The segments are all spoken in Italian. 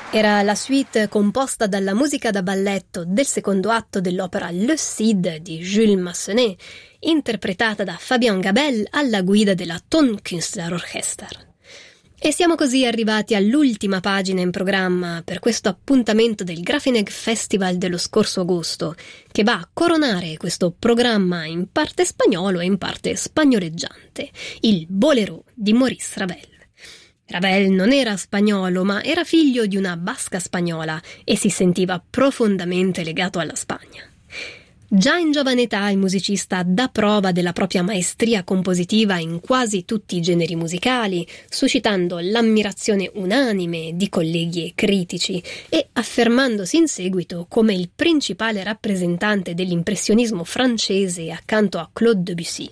Era la suite composta dalla musica da balletto del secondo atto dell'opera Le Cid di Jules Massenet, interpretata da Fabien Gabel alla guida della Tonkünstlerorchester. E siamo così arrivati all'ultima pagina in programma per questo appuntamento del Grafenegg Festival dello scorso agosto, che va a coronare questo programma in parte spagnolo e in parte spagnoleggiante, il Bolero di Maurice Ravel. Ravel non era spagnolo, ma era figlio di una basca spagnola e si sentiva profondamente legato alla Spagna. Già in giovane età il musicista dà prova della propria maestria compositiva in quasi tutti i generi musicali, suscitando l'ammirazione unanime di colleghi e critici e affermandosi in seguito come il principale rappresentante dell'impressionismo francese accanto a Claude Debussy.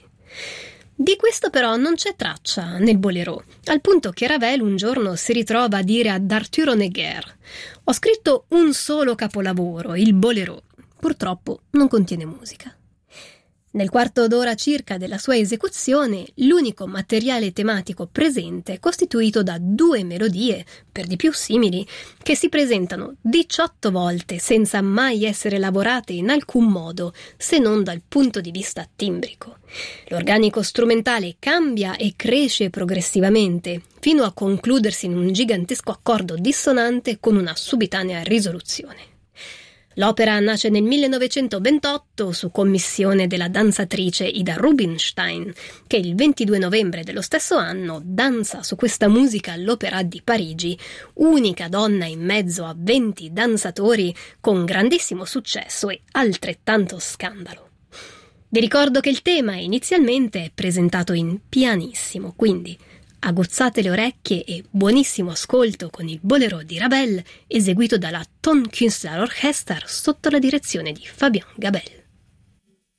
Di questo però non c'è traccia nel Bolero, al punto che Ravel un giorno si ritrova a dire ad Arturo Honegger: «Ho scritto un solo capolavoro, il Bolero. Purtroppo non contiene musica». Nel quarto d'ora circa della sua esecuzione, l'unico materiale tematico presente è costituito da 2 melodie, per di più simili, che si presentano 18 volte senza mai essere lavorate in alcun modo, se non dal punto di vista timbrico. L'organico strumentale cambia e cresce progressivamente, fino a concludersi in un gigantesco accordo dissonante con una subitanea risoluzione. L'opera nasce nel 1928 su commissione della danzatrice Ida Rubinstein, che il 22 novembre dello stesso anno danza su questa musica all'Opéra di Parigi, unica donna in mezzo a 20 danzatori con grandissimo successo e altrettanto scandalo. Vi ricordo che il tema inizialmente è presentato in pianissimo, quindi aguzzate le orecchie e buonissimo ascolto con il Bolero di Ravel, eseguito dalla Tonkünstlerorchester sotto la direzione di Fabien Gabel.